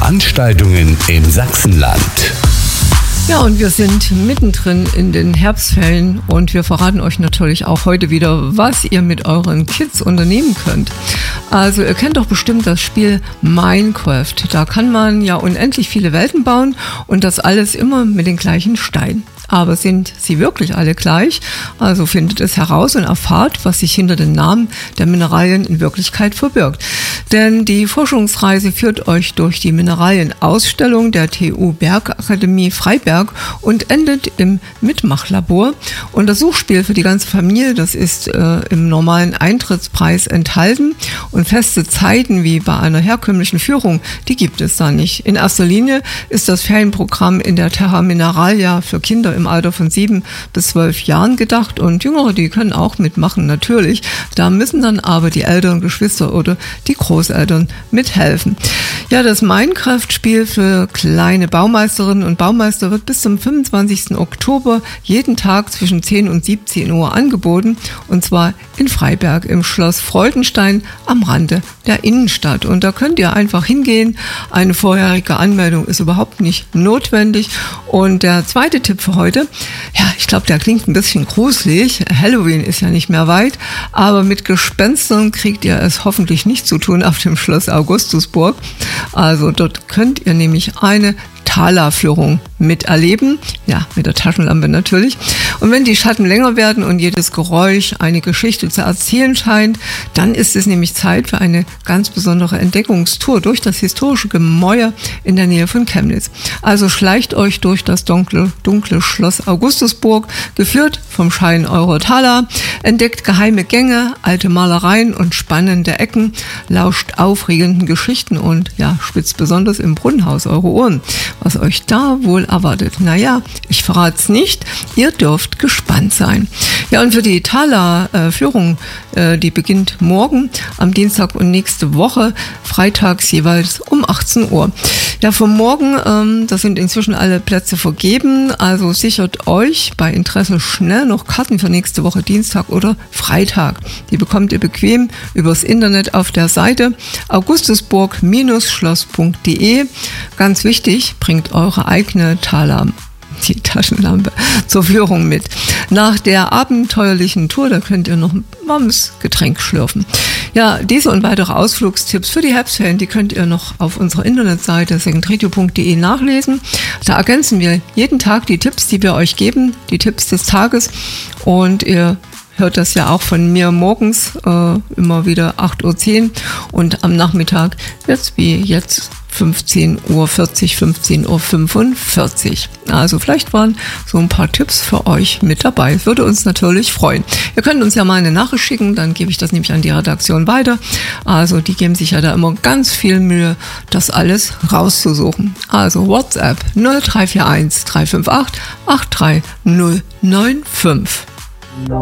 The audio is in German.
Veranstaltungen im Sachsenland. Ja, und wir sind mittendrin in den Herbstferien und wir verraten euch natürlich auch heute wieder, was ihr mit euren Kids unternehmen könnt. Also ihr kennt doch bestimmt das Spiel Minecraft. Da kann man ja unendlich viele Welten bauen und das alles immer mit den gleichen Steinen. Aber sind sie wirklich alle gleich? Also findet es heraus und erfahrt, was sich hinter den Namen der Mineralien in Wirklichkeit verbirgt. Denn die Forschungsreise führt euch durch die Mineralienausstellung der TU Bergakademie Freiberg und endet im Mitmachlabor. Und das Suchspiel für die ganze Familie, das ist im normalen Eintrittspreis enthalten. Und feste Zeiten wie bei einer herkömmlichen Führung, die gibt es da nicht. In erster Linie ist das Ferienprogramm in der Terra Mineralia für Kinder im Alter von 7 bis 12 Jahren gedacht und Jüngere, die können auch mitmachen, natürlich. Da müssen dann aber die Eltern, Geschwister oder die Großeltern mithelfen. Ja, das Minecraft-Spiel für kleine Baumeisterinnen und Baumeister wird bis zum 25. Oktober jeden Tag zwischen 10 und 17 Uhr angeboten und zwar in Freiberg im Schloss Freudenstein am Rande der Innenstadt. Und da könnt ihr einfach hingehen. Eine vorherige Anmeldung ist überhaupt nicht notwendig. Und der zweite Tipp für heute, ja, ich glaube, der klingt ein bisschen gruselig. Halloween ist ja nicht mehr weit, aber mit Gespenstern kriegt ihr es hoffentlich nicht zu tun auf dem Schloss Augustusburg. Also dort könnt ihr nämlich eine Thaler-Führung miterleben, ja, mit der Taschenlampe natürlich. Und wenn die Schatten länger werden und jedes Geräusch eine Geschichte zu erzählen scheint, dann ist es nämlich Zeit für eine ganz besondere Entdeckungstour durch das historische Gemäuer in der Nähe von Chemnitz. Also schleicht euch durch das dunkle Schloss Augustusburg, geführt vom Schein eurer Thaler, entdeckt geheime Gänge, alte Malereien und spannende Ecken, lauscht aufregenden Geschichten und ja, spitzt besonders im Brunnenhaus eure Ohren. Was euch da wohl erwartet? Naja, ich verrate es nicht. Ihr dürft gespannt sein. Ja, und für die Thaler-Führung, die beginnt morgen, am Dienstag und nächste Woche, freitags jeweils um 18 Uhr. Ja, vom Morgen, da sind inzwischen alle Plätze vergeben. Also sichert euch bei Interesse schnell noch Karten für nächste Woche Dienstag oder Freitag. Die bekommt ihr bequem übers Internet auf der Seite augustusburg-schloss.de. Ganz wichtig, bringt eure eigene Thaler, die Taschenlampe, zur Führung mit. Nach der abenteuerlichen Tour, da könnt ihr noch ein warmes Getränk schlürfen. Ja, diese und weitere Ausflugstipps für die Herbstferien, die könnt ihr noch auf unserer Internetseite secondregio.de nachlesen. Da ergänzen wir jeden Tag die Tipps, die wir euch geben, die Tipps des Tages. Und ihr hört das ja auch von mir morgens immer wieder 8:10 Uhr und am Nachmittag jetzt wie jetzt 15:40 Uhr, 15:45 Uhr. Also vielleicht waren so ein paar Tipps für euch mit dabei. Würde uns natürlich freuen. Ihr könnt uns ja mal eine Nachricht schicken, dann gebe ich das nämlich an die Redaktion weiter. Also die geben sich ja da immer ganz viel Mühe, das alles rauszusuchen. Also WhatsApp 0341 358 83095.